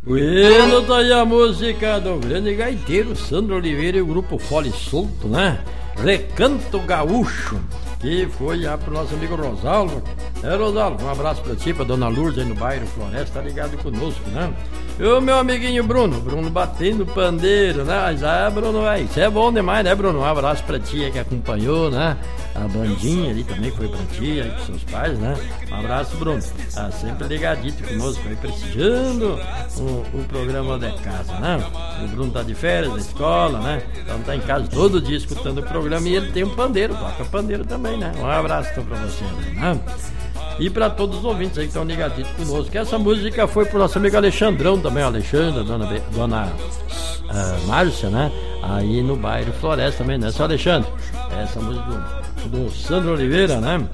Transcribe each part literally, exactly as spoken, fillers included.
Bueno, tá aí a música do grande gaiteiro Sandro Oliveira e o grupo Fole Solto, né? Recanto Gaúcho, que foi já pro nosso amigo Rosalvo. É, Rosalvo, um abraço pra ti, pra dona Lourdes aí no bairro Floresta, tá ligado conosco, né? E o meu amiguinho Bruno, Bruno batendo pandeiro, né? Mas, ah, Bruno, é, isso é bom demais, né, Bruno? Um abraço pra ti aí que acompanhou, né? A bandinha ali também foi pra ti, aí com seus pais, né? Um abraço, Bruno. Tá sempre ligadito conosco aí, prestigiando o, o programa de casa, né? O Bruno tá de férias da escola, né? Então tá em casa todo dia escutando o programa e ele tem um pandeiro, toca pandeiro também, né? Um abraço então pra você, né? E para todos os ouvintes aí que estão ligaditos conosco. Que essa música foi pro nosso amigo Alexandrão também, Alexandra, dona, Be... dona uh, Márcia, né? Aí no bairro Floresta também, né? Seu Alexandre, essa música do, do Sandro Oliveira, né?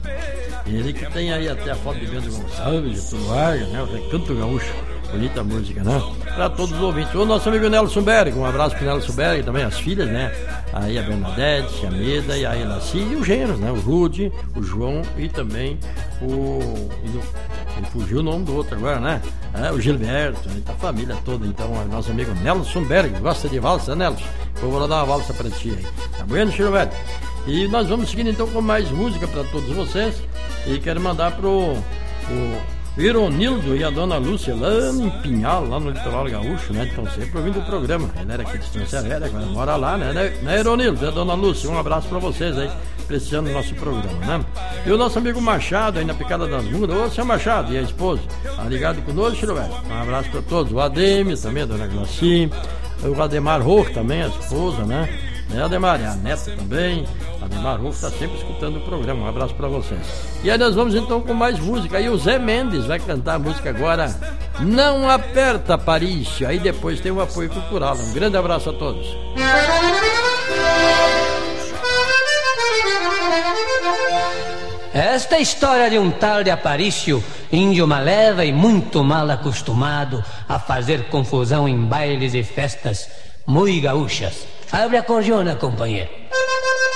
Ele que tem aí até a foto de Bento Gonçalves, de Tunuaga, né? O Recanto Gaúcho. Bonita música, né? Para todos os ouvintes. O nosso amigo Nelson Berg, um abraço pro Nelson Berg, também as filhas, né? Aí a Bernadette, a Meda e a Elaci e os gêneros, né? O Rude, o João e também o... Ele fugiu o nome do outro agora, né? É, o Gilberto, né? A família toda, então, o nosso amigo Nelson Berg. Gosta de valsa, né, Nelson? Eu vou dar uma valsa pra ti aí. Tá bueno, Gilberto? E nós vamos seguindo então com mais música para todos vocês. E quero mandar pro... O, Ironildo e a dona Lúcia lá em Pinhal, lá no litoral gaúcho, né? Estão sempre ouvindo o programa. Ele era aqui de Distância Velha, agora mora lá, né? Né, Ironildo? É a dona Lúcia. Um abraço pra vocês aí, prestigiando o nosso programa, né? E o nosso amigo Machado aí na Picada das Mundas. Ô, seu Machado e a esposa, tá ligado conosco, Chirovelho? Um abraço pra todos. O Ademir também, a dona Glaci. O Ademar Roque também, a esposa, né? Né, Ademar? E a neta também. Ademar Rufo está sempre escutando o programa. Um abraço para vocês. E aí nós vamos então com mais música. E o Zé Mendes vai cantar a música agora, Não Aperta Parício. Aí depois tem o apoio cultural. Um grande abraço a todos. Esta é a história de um tal de Aparício, índio maleva e muito mal acostumado a fazer confusão em bailes e festas muito gaúchas. Abre a cordiona, companheiro.